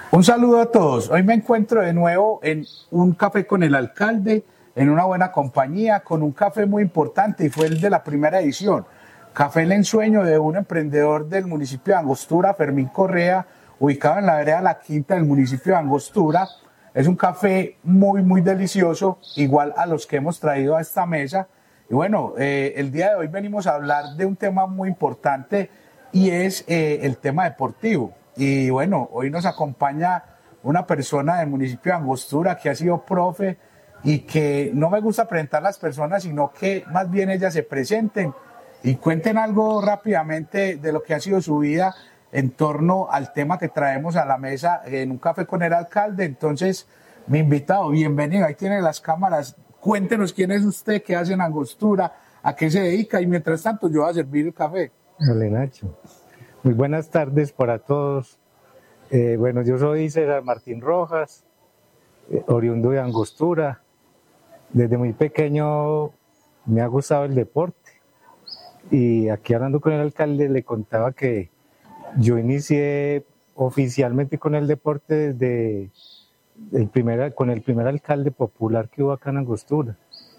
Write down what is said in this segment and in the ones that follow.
Un saludo a todos. Hoy me encuentro de nuevo en un café con el alcalde, en una buena compañía, con un café muy importante y fue el de la primera edición. Café El Ensueño de un emprendedor del municipio de Angostura, Fermín Correa, ubicado en la vereda La Quinta del municipio de Angostura. Es un café muy delicioso, igual a los que hemos traído a esta mesa. Y bueno, el día de hoy venimos a hablar de un tema muy importante y es el tema deportivo. Y bueno, hoy nos acompaña una persona del municipio de Angostura que ha sido profe y que no me gusta presentar las personas, sino que más bien ellas se presenten y cuenten algo rápidamente de lo que ha sido su vida en torno al tema que traemos a la mesa en un café con el alcalde. Entonces, mi invitado, bienvenido, ahí tiene las cámaras. Cuéntenos quién es usted, qué hace en Angostura, a qué se dedica y mientras tanto yo voy a servir el café. Hola, Nacho. Muy buenas tardes para todos. Bueno, yo soy César Martín Rojas, oriundo de Angostura. Desde muy pequeño me ha gustado el deporte y aquí hablando con el alcalde le contaba que yo inicié oficialmente con el deporte desde con el primer alcalde popular que hubo acá en Angostura.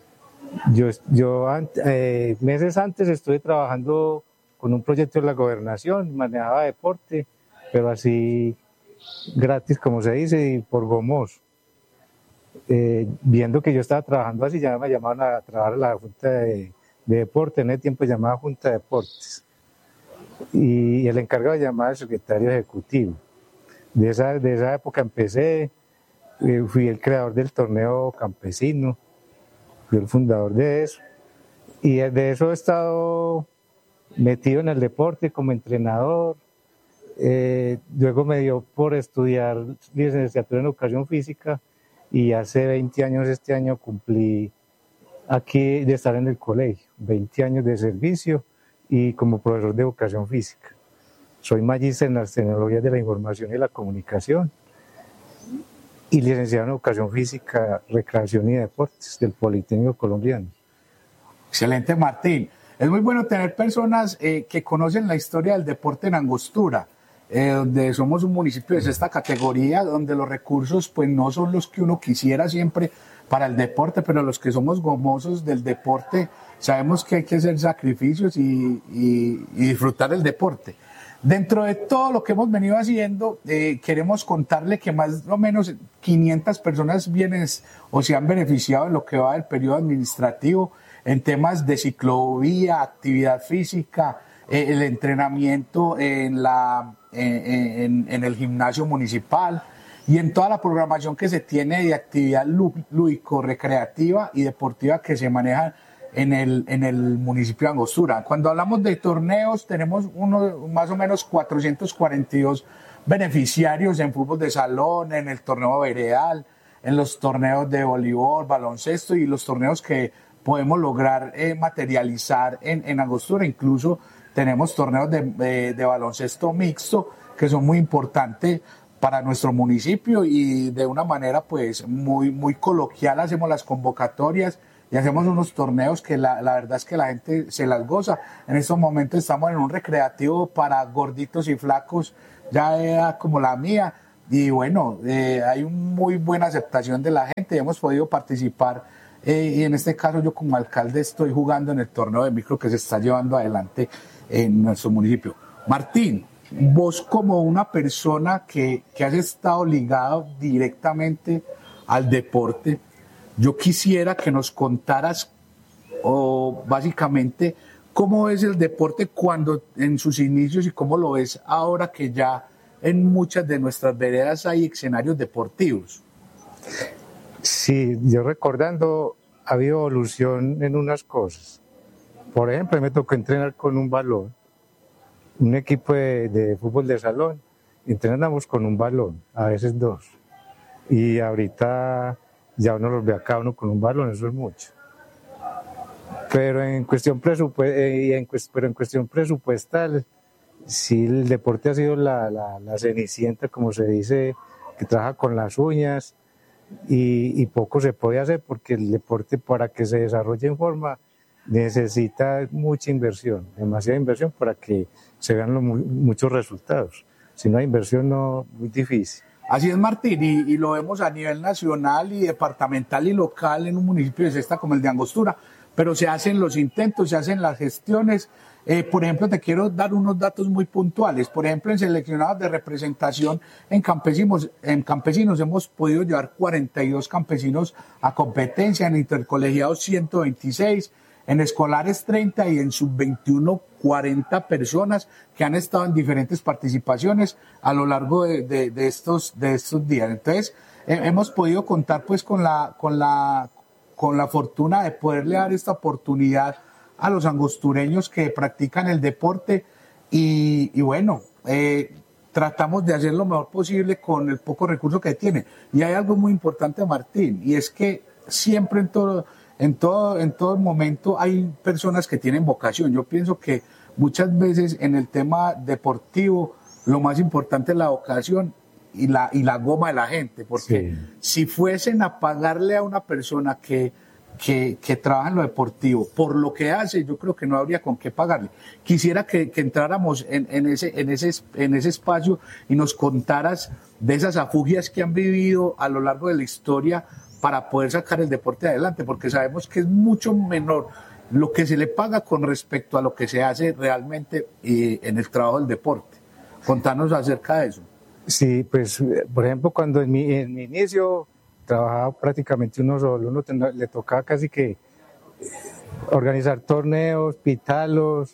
Meses antes estuve trabajando con un proyecto de la gobernación, manejaba deporte, pero así gratis, como se dice, y por gomoso. Viendo que yo estaba trabajando así, ya me llamaban a trabajar a la Junta de Deporte, en ese tiempo se llamaba Junta de Deportes, y el encargado llamaba al secretario ejecutivo. De esa época empecé, fui el creador del torneo campesino, fui el fundador de eso, y de eso he estado metido en el deporte como entrenador. Luego me dio por estudiar licenciatura en educación física y hace 20 años este año cumplí aquí de estar en el colegio, 20 años de servicio y como profesor de educación física. Soy magíster en las tecnologías de la información y la comunicación y licenciado en educación física, recreación y deportes del Politécnico Colombiano. Excelente, Martín. Es muy bueno tener personas que conocen la historia del deporte en Angostura, donde somos un municipio de esta categoría, donde los recursos pues no son los que uno quisiera siempre para el deporte, pero los que somos gomosos del deporte sabemos que hay que hacer sacrificios y disfrutar el deporte. Dentro de todo lo que hemos venido haciendo, queremos contarle que más o menos 500 personas vienen o se han beneficiado en lo que va del periodo administrativo en temas de ciclovía, actividad física, el entrenamiento en el gimnasio municipal y en toda la programación que se tiene de actividad lúdico-recreativa y deportiva que se maneja en el municipio de Angostura. Cuando hablamos de torneos, tenemos más o menos 442 beneficiarios en fútbol de salón, en el torneo veredal, en los torneos de voleibol, baloncesto y los torneos que podemos lograr materializar en Angostura. Incluso tenemos torneos de baloncesto mixto que son muy importantes para nuestro municipio y de una manera pues muy coloquial hacemos las convocatorias y hacemos unos torneos que la verdad es que la gente se las goza. En estos momentos estamos en un recreativo para gorditos y flacos, ya de edad como la mía, y bueno, hay una muy buena aceptación de la gente, hemos podido participar y en este caso yo como alcalde estoy jugando en el torneo de micro que se está llevando adelante en nuestro municipio. Martín, vos como una persona que has estado ligado directamente al deporte, yo quisiera que nos contaras básicamente cómo es el deporte cuando en sus inicios y cómo lo ves ahora que ya en muchas de nuestras veredas hay escenarios deportivos. Sí, yo recordando, ha habido evolución en unas cosas. Por ejemplo, me tocó entrenar con un balón, un equipo de fútbol de salón, entrenamos con un balón, a veces dos. Y ahorita ya uno los ve a cada uno con un balón, eso es mucho. Pero en cuestión presupuestal, sí, el deporte ha sido la cenicienta, como se dice, que trabaja con las uñas y poco se puede hacer porque el deporte para que se desarrolle en forma necesita mucha inversión, demasiada inversión para que se vean muchos resultados. Si no hay inversión, no, muy difícil. Así es, Martín, y lo vemos a nivel nacional y departamental y local en un municipio de Cesta como el de Angostura, pero se hacen los intentos, se hacen las gestiones. Por ejemplo, te quiero dar unos datos muy puntuales. Por ejemplo, en seleccionados de representación en campesinos hemos podido llevar 42 campesinos a competencia, en intercolegiados 126, en escolares 30 y en sub-21 40 personas que han estado en diferentes participaciones a lo largo de estos días. Entonces, hemos podido contar pues con la fortuna de poderle dar esta oportunidad a los angostureños que practican el deporte y bueno, tratamos de hacer lo mejor posible con el poco recurso que tiene. Y hay algo muy importante, Martín, y es que siempre en todo momento hay personas que tienen vocación. Yo pienso que muchas veces en el tema deportivo lo más importante es la vocación y la goma de la gente, porque si fuesen a pagarle a una persona que trabaja en lo deportivo por lo que hace, yo creo que no habría con qué pagarle. Quisiera que entráramos en ese espacio y nos contaras de esas afugias que han vivido a lo largo de la historia para poder sacar el deporte adelante, porque sabemos que es mucho menor lo que se le paga con respecto a lo que se hace realmente en el trabajo del deporte. Contanos acerca de eso. Sí, pues, por ejemplo, cuando en mi inicio trabajaba prácticamente uno solo, le tocaba casi que organizar torneos, pitarlos,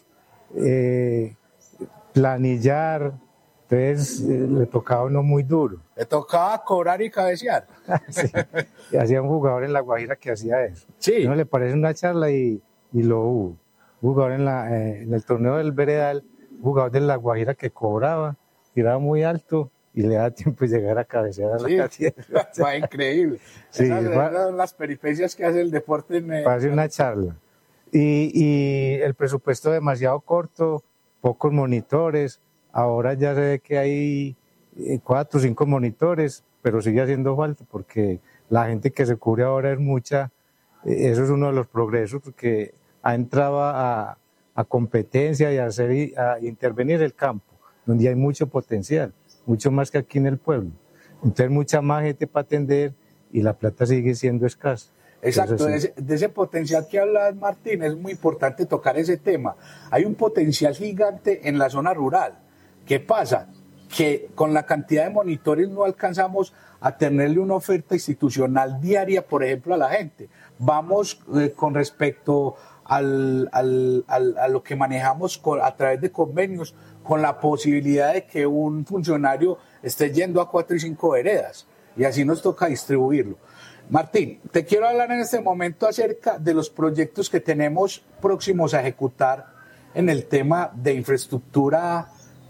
planillar, entonces le tocaba a uno muy duro. Le tocaba cobrar y cabecear. Sí, hacía un jugador en La Guajira que hacía eso. Sí. ¿No le parece una charla? Y lo hubo. Un jugador en el torneo del Veredal, un jugador de La Guajira que cobraba, tiraba muy alto y le da tiempo de llegar a cabecear a la cátedra. Fue increíble. Sí, Esas son las peripecias que hace el deporte. Hace una charla. Y el presupuesto demasiado corto, pocos monitores. Ahora ya se ve que hay 4 o 5 monitores, pero sigue haciendo falta porque la gente que se cubre ahora es mucha. Eso es uno de los progresos, porque ha entrado a competencia y a intervenir el campo, donde hay mucho potencial, mucho más que aquí en el pueblo. Entonces mucha más gente para atender y la plata sigue siendo escasa. Exacto, sí. De ese potencial que hablas, Martín, es muy importante tocar ese tema. Hay un potencial gigante en la zona rural. ¿Qué pasa? Que con la cantidad de monitores no alcanzamos a tenerle una oferta institucional diaria, por ejemplo, a la gente. Vamos con respecto a lo que manejamos a través de convenios, con la posibilidad de que un funcionario esté yendo a 4 y 5 veredas, y así nos toca distribuirlo. Martín, te quiero hablar en este momento acerca de los proyectos que tenemos próximos a ejecutar en el tema de infraestructura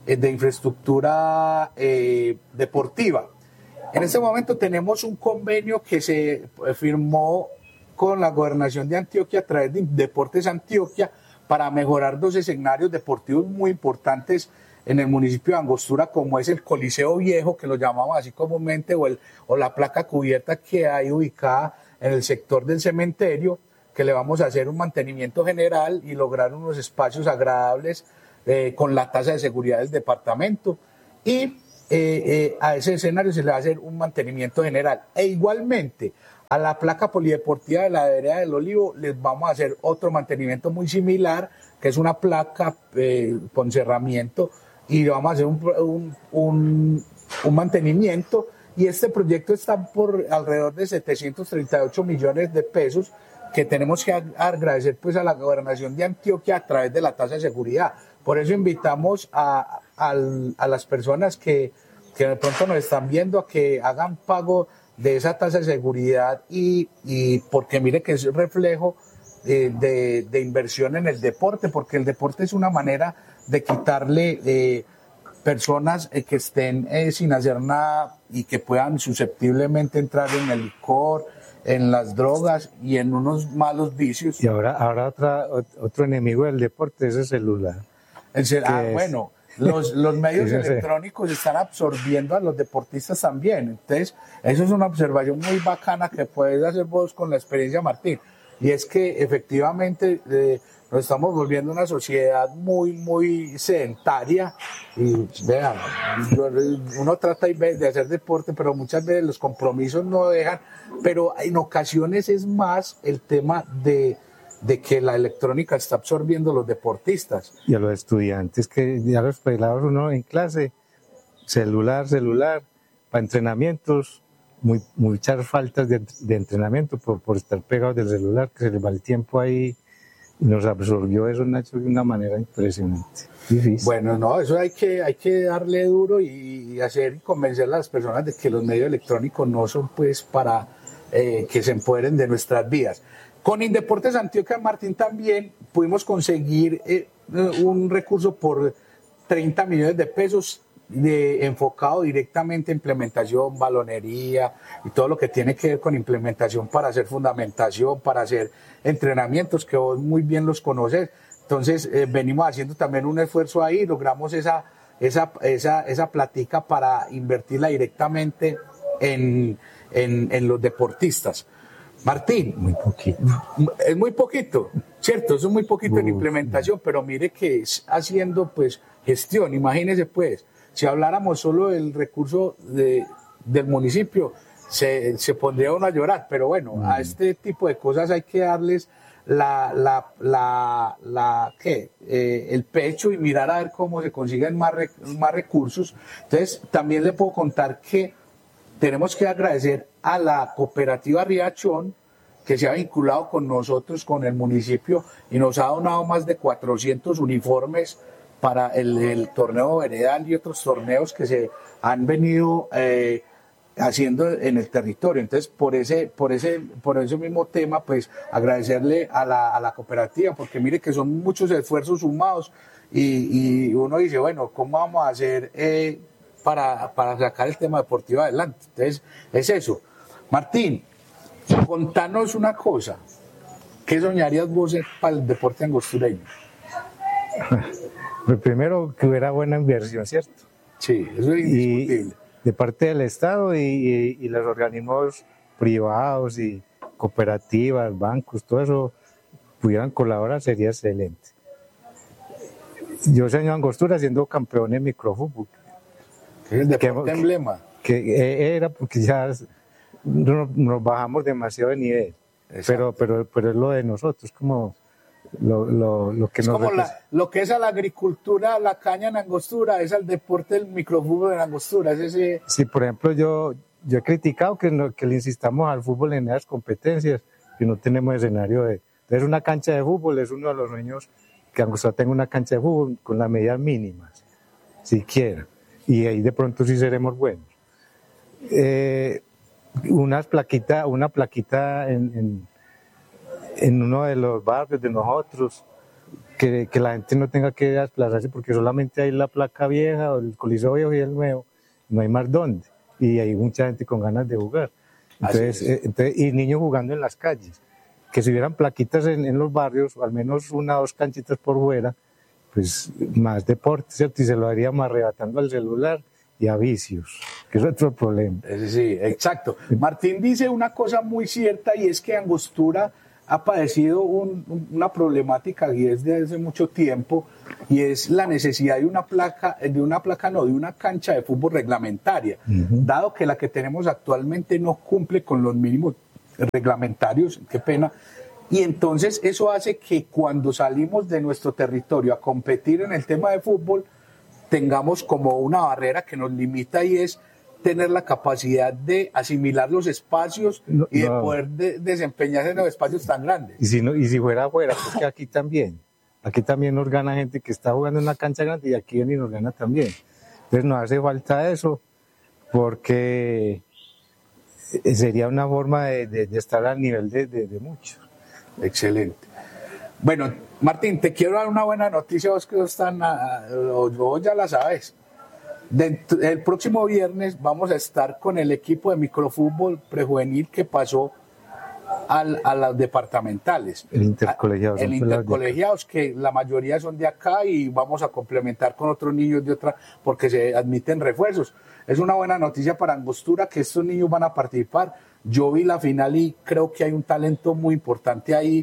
deportiva. En este momento tenemos un convenio que se firmó con la Gobernación de Antioquia a través de Deportes Antioquia para mejorar 2 escenarios deportivos muy importantes en el municipio de Angostura, como es el Coliseo Viejo, que lo llamamos así comúnmente, o la placa cubierta que hay ubicada en el sector del cementerio, que le vamos a hacer un mantenimiento general y lograr unos espacios agradables con la tasa de seguridad del departamento, y a ese escenario se le va a hacer un mantenimiento general. E igualmente a la placa polideportiva de la vereda del Olivo les vamos a hacer otro mantenimiento muy similar, que es una placa con cerramiento, y le vamos a hacer un mantenimiento, y este proyecto está por alrededor de 738 millones de pesos, que tenemos que agradecer pues a la Gobernación de Antioquia a través de la tasa de seguridad. Por eso invitamos a las personas que de pronto nos están viendo a que hagan pago de esa tasa de seguridad, y porque mire que es reflejo de inversión en el deporte, porque el deporte es una manera de quitarle personas que estén sin hacer nada y que puedan susceptiblemente entrar en el licor, en las drogas y en unos malos vicios. Y ahora otro enemigo del deporte es el celular. Bueno, los medios electrónicos están absorbiendo a los deportistas también. Entonces, eso es una observación muy bacana que puedes hacer vos con la experiencia, Martín. Y es que efectivamente nos estamos volviendo una sociedad muy, muy sedentaria. Y vean, uno trata de hacer deporte, pero muchas veces los compromisos no dejan. Pero en ocasiones es más el tema de que la electrónica está absorbiendo a los deportistas. Y a los estudiantes, que ya los pelados uno en clase, celular, para entrenamientos, muchas faltas de entrenamiento por estar pegados del celular, que se les va el tiempo ahí, y nos absorbió eso, Nacho, de una manera impresionante. Difícil. Bueno, no, eso hay que darle duro y hacer y convencer a las personas de que los medios electrónicos no son pues para que se empoderen de nuestras vidas. Con Indeportes Antioquia, Martín, también pudimos conseguir un recurso por 30 millones de pesos enfocado directamente en implementación, balonería y todo lo que tiene que ver con implementación para hacer fundamentación, para hacer entrenamientos que vos muy bien los conoces. Entonces venimos haciendo también un esfuerzo ahí, logramos esa platica para invertirla directamente en los deportistas. Martín, muy poquito. Es muy poquito, cierto, eso es muy poquito en implementación, pero mire que es haciendo pues gestión, imagínese pues, si habláramos solo del recurso del municipio, se pondría uno a llorar, pero bueno, a este tipo de cosas hay que darles el pecho y mirar a ver cómo se consiguen más recursos. Entonces, también le puedo contar que tenemos que agradecer a la cooperativa Riachón, que se ha vinculado con nosotros, con el municipio, y nos ha donado más de 400 uniformes para el torneo veredal y otros torneos que se han venido haciendo en el territorio. Entonces, por ese mismo tema, pues agradecerle a la cooperativa, porque mire que son muchos esfuerzos sumados y uno dice, bueno, ¿cómo vamos a hacer para sacar el tema deportivo adelante? Entonces, es eso. Martín, contanos una cosa. ¿Qué soñarías vos para el deporte angostureño? Pues primero, que hubiera buena inversión, ¿cierto? Sí, eso es indiscutible. De parte del Estado y los organismos privados y cooperativas, bancos, todo eso pudieran colaborar, sería excelente. Yo sueño Angostura siendo campeón en microfútbol. Es el deporte emblema. Que era porque ya nos bajamos demasiado de nivel. Pero es lo de nosotros, como lo que es nos como lo que es a la agricultura, la caña en Angostura, es al deporte del microfútbol en Angostura. Es ese... Sí, por ejemplo, yo he criticado que le insistamos al fútbol en esas competencias, que no tenemos escenario de... Entonces, una cancha de fútbol es uno de los sueños, que Angostura tenga una cancha de fútbol con las medidas mínimas, siquiera. Y ahí de pronto sí seremos buenos. Una plaquita en uno de los barrios de nosotros, que la gente no tenga que desplazarse porque solamente hay la placa vieja o el Coliseo Viejo y el nuevo, no hay más dónde, y hay mucha gente con ganas de jugar. Entonces, y niños jugando en las calles, que si hubieran plaquitas en los barrios, o al menos 1 o 2 canchitas por fuera, pues más deporte, ¿cierto? Y se lo haríamos arrebatando al celular y a vicios, que es otro problema. Sí, exacto. Martín dice una cosa muy cierta, y es que Angostura ha padecido una problemática y desde hace mucho tiempo, y es la necesidad de una cancha de fútbol reglamentaria, dado que la que tenemos actualmente no cumple con los mínimos reglamentarios, qué pena, y entonces eso hace que cuando salimos de nuestro territorio a competir en el tema de fútbol, tengamos como una barrera que nos limita, y es tener la capacidad de asimilar los espacios y de poder desempeñarse en los espacios tan grandes. Y si fuera afuera, porque aquí también nos gana gente que está jugando en una cancha grande, y aquí viene y nos gana también. Entonces nos hace falta eso, porque sería una forma de estar al nivel de muchos. Excelente. Bueno, Martín, te quiero dar una buena noticia, vos que vos ya la sabes. El próximo viernes vamos a estar con el equipo de microfútbol prejuvenil que pasó a las departamentales. El intercolegiados, que la mayoría son de acá, y vamos a complementar con otros niños de otra, porque se admiten refuerzos. Es una buena noticia para Angostura que estos niños van a participar. Yo vi la final y creo que hay un talento muy importante ahí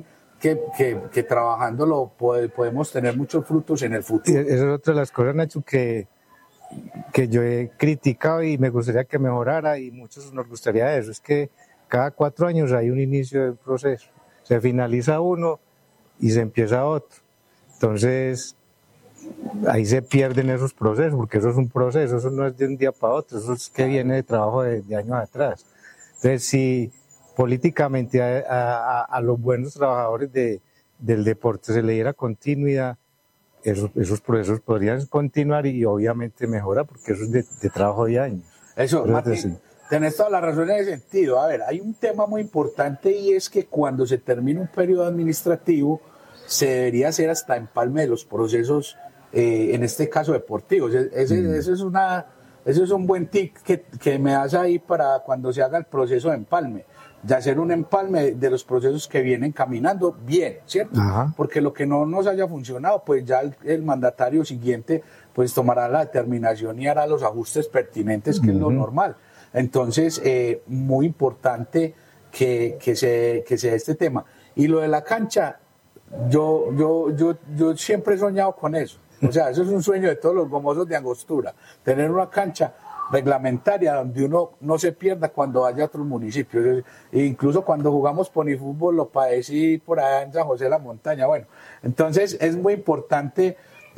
que trabajándolo podemos tener muchos frutos en el Y futuro. esa es otra de las cosas, Nacho, que yo he criticado y me gustaría que mejorara, y muchos nos gustaría eso, es que cada 4 años hay un inicio de un proceso. Se finaliza uno y se empieza otro. Entonces, ahí se pierden esos procesos, porque eso es un proceso, eso no es de un día para otro, eso es que viene de trabajo de años atrás. Entonces, si políticamente a los buenos trabajadores del deporte se le diera continuidad, esos procesos podrían continuar y obviamente mejorar, porque eso es de trabajo de años. Eso, Pero Martín, sí. tenés toda la razón en ese sentido. A ver, hay un tema muy importante y es que cuando se termina un periodo administrativo, se debería hacer hasta empalme de los procesos, en este caso deportivos. Ese es un buen tip que me das ahí para cuando se haga el proceso de empalme, de hacer un empalme de los procesos que vienen caminando bien, ¿cierto? Ajá. Porque lo que no nos haya funcionado, pues ya el mandatario siguiente pues tomará la determinación y hará los ajustes pertinentes, que es lo normal. Entonces, muy importante que se dé este tema. Y lo de la cancha, yo siempre he soñado con eso. O sea, eso es un sueño de todos los gomosos de Angostura, tener una cancha reglamentaria donde uno no se pierda cuando vaya a otros municipios. E incluso cuando jugamos ponifútbol lo padecí por allá en San José de la Montaña. Bueno, entonces es muy importante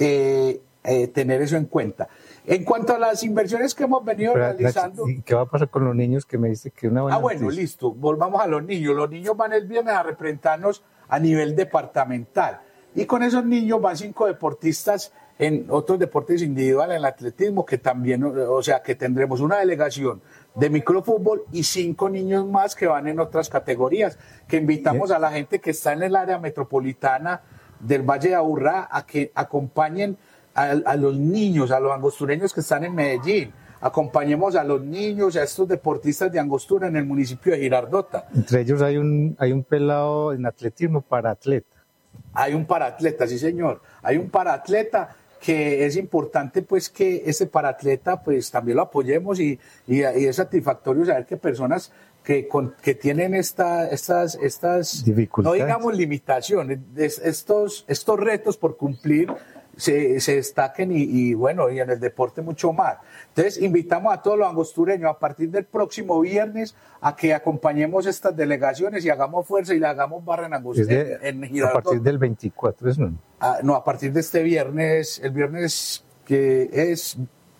tener eso en cuenta. En cuanto a las inversiones que hemos venido realizando... ¿Y qué va a pasar con los niños que me dice que una buena bueno, noticia? listo, volvamos a los niños. Los niños van el viernes a representarnos a nivel departamental. Y con esos niños van 5 deportistas en otros deportes individuales, en el atletismo, que también, o sea, que tendremos una delegación de microfútbol y 5 niños más que van en otras categorías, que invitamos a la gente que está en el área metropolitana del Valle de Aburrá a que acompañen a los niños, a los angostureños que están en Medellín. Acompañemos a los niños, a estos deportistas de Angostura en el municipio de Girardota. Entre ellos hay un pelado en atletismo para atleta. Hay un paratleta, sí señor. Hay un paratleta que es importante pues que ese paratleta pues también lo apoyemos y es satisfactorio saber que personas que tienen estas dificultades, no digamos limitaciones, estos retos por cumplir, se destaquen y bueno, y en el deporte mucho más. Entonces invitamos a todos los angostureños a partir del próximo viernes a que acompañemos estas delegaciones y hagamos fuerza y le hagamos barra en Angostura, en Girardota. A partir del 24, ¿es no? No, a partir de este viernes, el viernes que es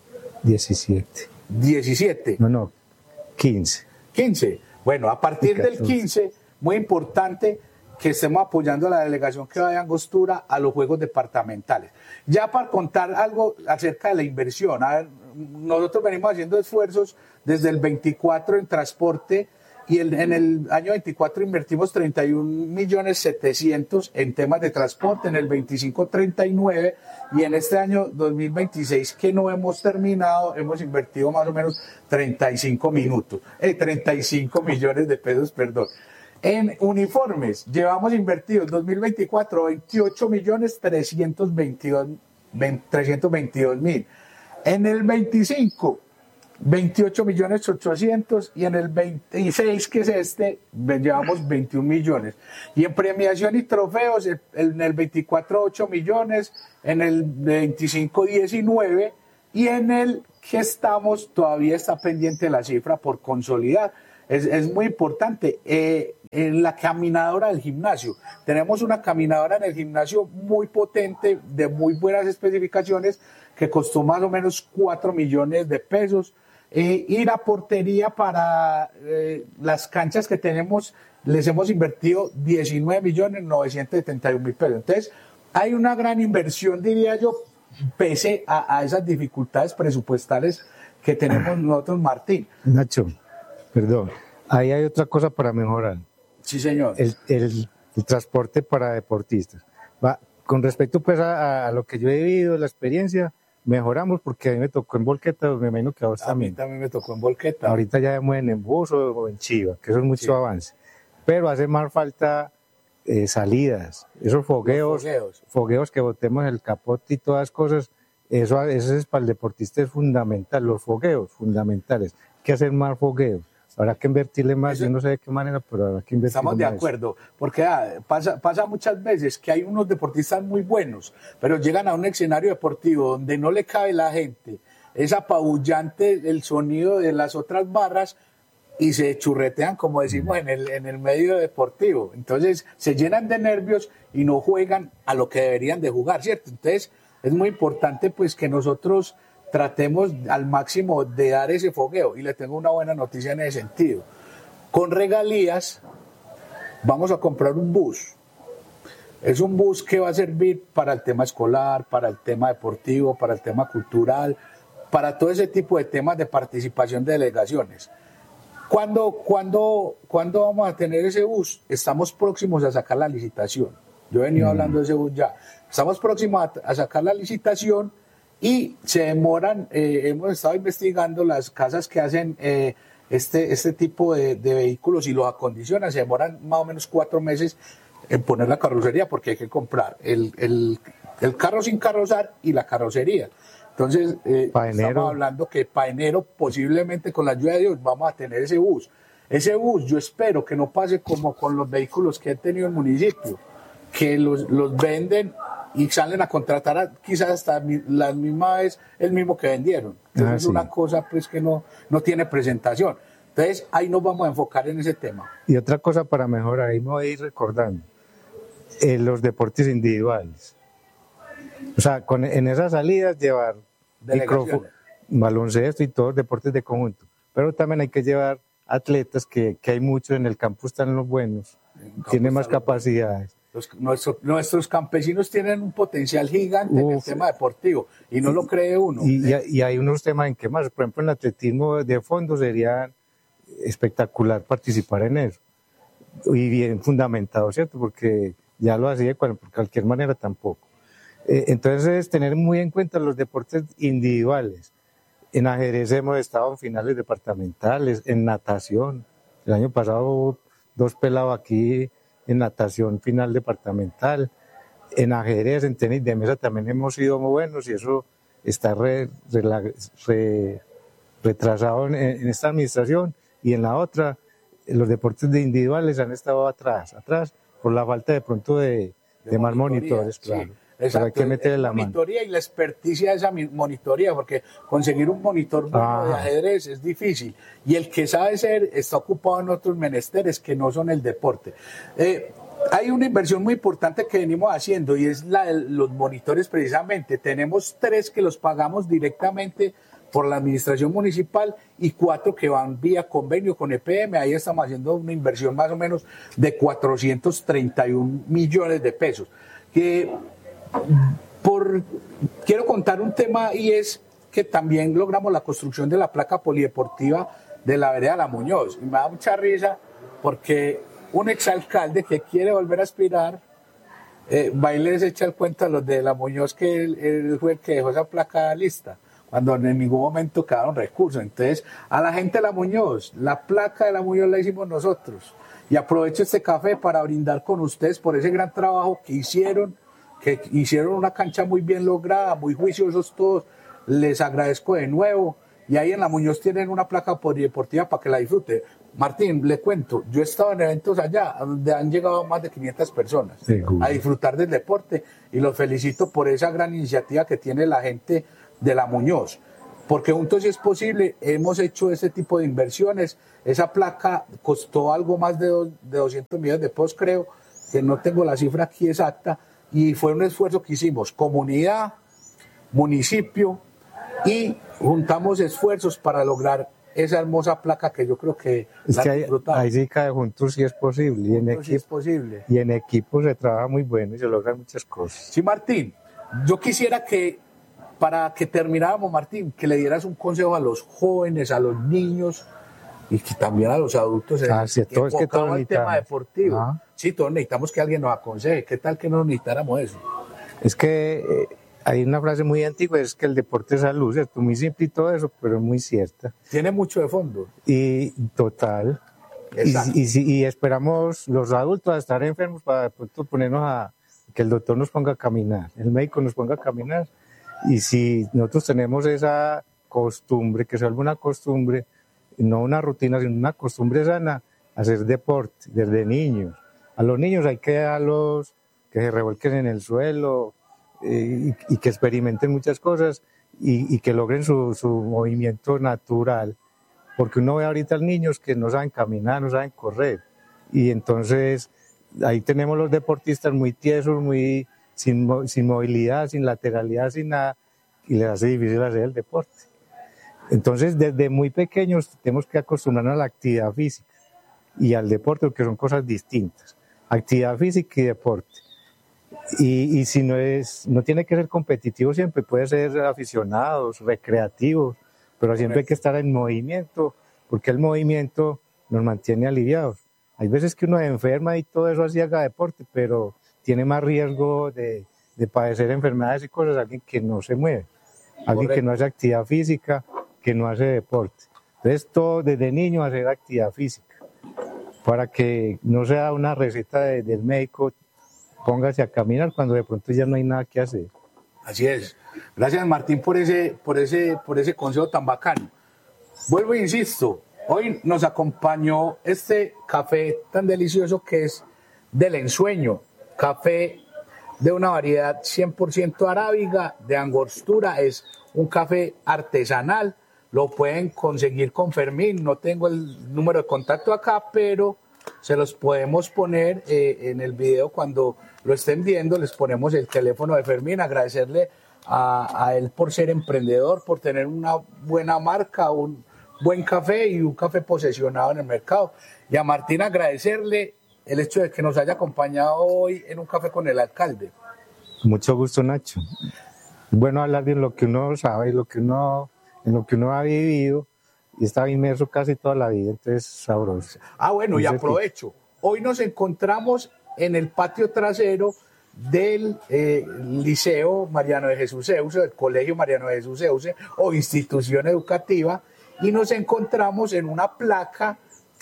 17. No, 15. 15. Bueno, a partir del 15, muy importante que estemos apoyando a la delegación que vaya a Angostura a los juegos departamentales. Ya para contar algo acerca de la inversión, a ver, nosotros venimos haciendo esfuerzos desde el 24 en transporte y en el año 24 invertimos 31.700.000 en temas de transporte, en el 25 39 y en este año 2026 que no hemos terminado hemos invertido más o menos 35 millones de pesos, perdón. En uniformes, llevamos invertidos en 2024 28.322.000. En el 25, 28.800.000 y en el 26, que es llevamos 21 millones. Y en premiación y trofeos, en el 24, 8 millones, en el 25, 19 y en el que estamos todavía está pendiente la cifra por consolidar. Es muy importante. En la caminadora del gimnasio. Tenemos una caminadora en el gimnasio muy potente, de muy buenas especificaciones, que costó más o menos 4 millones de pesos. Y la portería para las canchas que tenemos, les hemos invertido 19.971.000 pesos. Entonces, hay una gran inversión, diría yo, pese a esas dificultades presupuestales que tenemos nosotros, Martín. Nacho, perdón, ahí hay otra cosa para mejorar. Sí, señor. El transporte para deportistas. Con respecto pues a lo que yo he vivido, la experiencia, mejoramos porque a mí me tocó en Volqueta, me imagino que a vos también. A mí también me tocó en Volqueta. Ahorita ya mueven en bus o en chiva, que eso es mucho avance. Pero hace más falta salidas, esos fogueos que botemos el capote y todas las cosas, eso es para el deportista es fundamental, los fogueos fundamentales. Hay que hacer más fogueos. habrá que invertirle más, yo no sé de qué manera, pero habrá que invertirle más. Estamos de acuerdo, porque pasa muchas veces que hay unos deportistas muy buenos, pero llegan a un escenario deportivo donde no le cabe la gente, es apabullante el sonido de las otras barras y se churretean, como decimos, en el medio deportivo. Entonces se llenan de nervios y no juegan a lo que deberían de jugar, ¿cierto? Entonces es muy importante pues que nosotros tratemos al máximo de dar ese fogueo, y le tengo una buena noticia en ese sentido. Con regalías vamos a comprar un bus. Es un bus que va a servir para el tema escolar, para el tema deportivo, para el tema cultural, para todo ese tipo de temas de participación de delegaciones. ¿Cuándo vamos a tener ese bus? Estamos próximos a sacar la licitación. Yo he venido hablando de ese bus ya. Estamos próximos a sacar la licitación y se demoran, hemos estado investigando las casas que hacen este tipo de vehículos y los acondicionan, se demoran más o menos 4 meses en poner la carrocería, porque hay que comprar el carro sin carrozar y la carrocería. Entonces, estamos hablando que para enero, posiblemente con la ayuda de Dios, vamos a tener ese bus. Ese bus, yo espero que no pase como con los vehículos que he tenido en el municipio, que los venden y salen a contratar quizás hasta la misma vez el mismo que vendieron. Entonces es una cosa pues que no tiene presentación. Entonces ahí nos vamos a enfocar en ese tema. Y otra cosa para mejorar, ahí me voy a ir recordando, los deportes individuales. O sea, en esas salidas llevar micrófono, baloncesto y todos los deportes de conjunto. Pero también hay que llevar atletas, que hay muchos en el campo, están los buenos, tienen más capacidades. Nuestros campesinos tienen un potencial gigante en el tema deportivo y no lo cree uno. Y hay unos temas en que más, por ejemplo, en el atletismo de fondo sería espectacular participar en eso. Y bien fundamentado, ¿cierto? Porque ya lo hacía por cualquier manera tampoco. Entonces, tener muy en cuenta los deportes individuales. En ajedrez hemos estado en finales departamentales, en natación. El año pasado hubo 2 pelados aquí en natación final departamental. En ajedrez, en tenis de mesa también hemos sido muy buenos, y eso está retrasado en esta administración, y en la otra los deportes individuales han estado atrás por la falta de pronto de más monitores, claro. Sí. Exacto, hay que meterle la monitoría y la experticia de esa monitoría, porque conseguir un monitor bueno de ajedrez es difícil, y el que sabe ser está ocupado en otros menesteres que no son el deporte. Hay una inversión muy importante que venimos haciendo, y es la de los monitores precisamente. Tenemos 3 que los pagamos directamente por la administración municipal y 4 que van vía convenio con EPM. Ahí estamos haciendo una inversión más o menos de 431 millones de pesos. Quiero contar un tema, y es que también logramos la construcción de la placa polideportiva de la vereda La Muñoz. Y me da mucha risa porque un exalcalde que quiere volver a aspirar va y les echa el cuento a los de La Muñoz que él fue el que dejó esa placa lista, cuando en ningún momento quedaron recursos. Entonces, a la gente de La Muñoz, la placa de La Muñoz la hicimos nosotros. Y aprovecho este café para brindar con ustedes por ese gran trabajo que hicieron una cancha muy bien lograda, muy juiciosos todos. Les agradezco de nuevo. Y ahí en La Muñoz tienen una placa polideportiva para que la disfruten. Martín, le cuento, yo he estado en eventos allá donde han llegado más de 500 personas a disfrutar del deporte, y los felicito por esa gran iniciativa que tiene la gente de La Muñoz, porque juntos, si es posible, hemos hecho ese tipo de inversiones. Esa placa costó algo más de 200 millones de pesos, creo, que no tengo la cifra aquí exacta, y fue un esfuerzo que hicimos comunidad, municipio, y juntamos esfuerzos para lograr esa hermosa placa que yo creo que es que ahí sí cae juntos, si es posible, y en equipo se trabaja muy bueno y se logran muchas cosas. Sí, Martín, yo quisiera que, para que termináramos, Martín, que le dieras un consejo a los jóvenes, a los niños y que también a los adultos enfocado al tema deportivo. Sí, todos necesitamos que alguien nos aconseje. ¿Qué tal que no necesitáramos eso? Es que hay una frase muy antigua, es que el deporte es salud, ¿cierto? Muy simple y todo eso, pero muy cierta. Tiene mucho de fondo. Y total. Y esperamos los adultos a estar enfermos para de pronto ponernos que el doctor nos ponga a caminar, el médico nos ponga a caminar. Y si nosotros tenemos esa costumbre, que se vuelve una costumbre, no una rutina, sino una costumbre sana, hacer deporte desde niños. A los niños hay que dejarlos que se revuelquen en el suelo y que experimenten muchas cosas y que logren su movimiento natural, porque uno ve ahorita a los niños que no saben caminar, no saben correr, y entonces ahí tenemos los deportistas muy tiesos, muy sin movilidad, sin lateralidad, sin nada, y les hace difícil hacer el deporte. Entonces, desde muy pequeños tenemos que acostumbrarnos a la actividad física y al deporte, porque son cosas distintas. Actividad física y deporte. Y si no tiene que ser competitivo siempre, puede ser aficionados, recreativos, pero siempre hay que estar en movimiento, porque el movimiento nos mantiene aliviados. Hay veces que uno se enferma y todo eso así haga deporte, pero tiene más riesgo de padecer enfermedades y cosas alguien que no se mueve, alguien que no hace actividad física, que no hace deporte. Entonces, todo desde niño hacer actividad física, para que no sea una receta del médico, póngase a caminar cuando de pronto ya no hay nada que hacer. Así es. Gracias, Martín, por ese consejo tan bacano. Vuelvo e insisto, hoy nos acompañó este café tan delicioso que es del ensueño, café de una variedad 100% arábiga, de Angostura, es un café artesanal, lo pueden conseguir con Fermín, no tengo el número de contacto acá, pero se los podemos poner en el video cuando lo estén viendo, les ponemos el teléfono de Fermín, agradecerle a él por ser emprendedor, por tener una buena marca, un buen café y un café posesionado en el mercado. Y a Martín agradecerle el hecho de que nos haya acompañado hoy en un café con el alcalde. Mucho gusto, Nacho. Bueno hablar de lo que uno sabe y en lo que uno ha vivido y estaba inmerso casi toda la vida, entonces sabroso. Bueno, y aprovecho. Hoy nos encontramos en el patio trasero del Liceo Mariano de Jesús Euse, del Colegio Mariano de Jesús Euse o institución educativa, y nos encontramos en una placa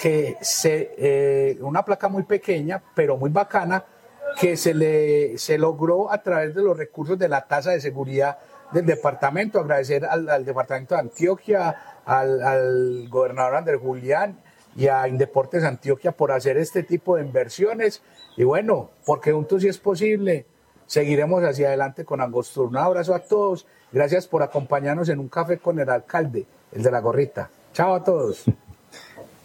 una placa muy pequeña, pero muy bacana, que se logró a través de los recursos de la tasa de seguridad del departamento. Agradecer al departamento de Antioquia, al gobernador Andrés Julián y a Indeportes Antioquia por hacer este tipo de inversiones. Y bueno, porque juntos sí es posible, seguiremos hacia adelante con Angostura. Un abrazo a todos. Gracias por acompañarnos en un café con el alcalde, el de la gorrita. Chao a todos.